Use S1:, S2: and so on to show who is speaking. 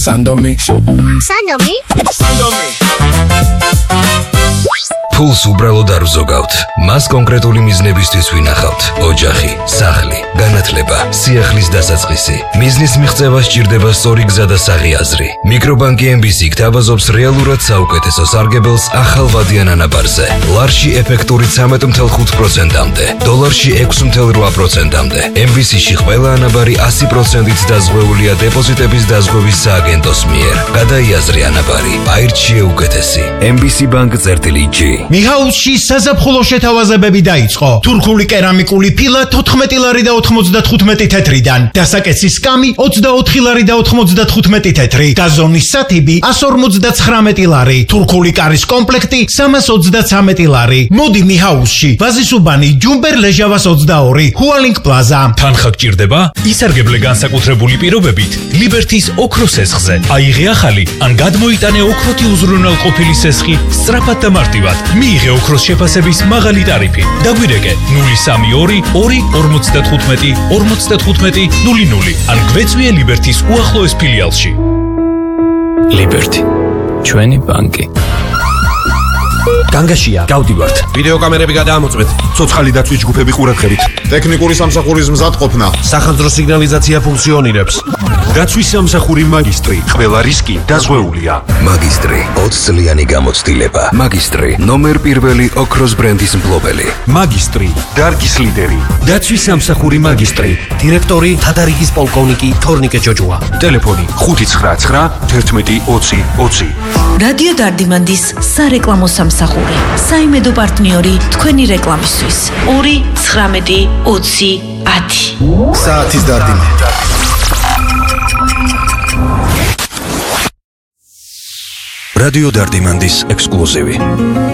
S1: Sandomi.
S2: Sandomi?
S1: Sandomi.
S3: ფულს უბრალოდ არ ვზოგავთ. მას კონკრეტული მიზნებისთვის ვინახავთ. ოჯახი, სახლი, განათლება, სიახლის დასაწყისი. მიზნის მიღწევა სჭირდება სწორი გზა და საღი მიკრობანკი MBC გთავაზობს რეალურად საუკეთესო სარგებელს ახალ ვადიან ანაბარზე. ლარში ეფექტური 13.5%-მდე, დოლარში 6.8%-მდე. MBC-ში ყველა ანაბარი 100%-ით დაზღვეულია დეპოზიტების დაზღვევის სააგენტოს მიერ. გადაიაზრე ანაბარი, აირჩიე უკეთესი. MBC Bank-G.
S4: მიჰაუსში საზაფხულო შეთავაზებები დაიწყო. თურქული კერამიკული ფილა 14 ლარი და 95 თეთრიდან. დასაკეცი სკამი 24 ლარი და 95 თეთრი. გაზონის სათიბი 159 ლარი. თურქული კარის კომპლექტი 323 ლარი. მოდი მიჰაუსში. ვაზისუბანი, ჯუმბერ ლეჟავას 22, ჰუალინგ პლაზა.
S5: თანხა გჭირდება? ისარგებლე განსაკუთრებული პირობებით ლიბერთის ოქროს სესხზე. აიღე ახალი ან გადმოიტანე ოქროთი უზრუნველყოფილი სესხი სწრაფად და მარტივად. მიიღე ოქროს შეფასების მაღალი ტარიფი. დაგვირეკე 032 2 55 00 ან გვეწვიე ლიბერთის უახლოეს ფილიალში.
S6: ლიბერთი, ჩვენი ბანკი.
S7: განგაშია, გავდივართ.
S8: ვიდეო კამერები გადაამოწმეთ. ცოცხალი დაცვის ჯგუფები ყურადღებით.
S9: ტექნიკური სამსახურის მზადყოფნა.
S8: სახანძრო სიგნალიზაცია ფუნქციონირებს. დაცვის სამსახური მაგისტრი. ყველა რისკი დაზღვეულია.
S3: მაგისტრი 20 წლიანი გამოცდილება. მაგისტრი ნომერ პირველი ოქროს ბრენდის მფლობელი.
S8: მაგისტრი დარგის ლიდერი. დაცვის სამსახური მაგისტრი. დირექტორი თადარიგის პოლკოვნიკი თორნიკე ჯოჯუა. ტელეფონი 599 11 20 20.
S10: რადიო დარდიმანდის სარეკლამო სამსახური. საიმედო პარტნიორი თქვენი რეკლამისთვის 219 20 10.
S9: საათის დარდიმანი.
S3: რადიო დარდიმანდის ექსკლუზივი.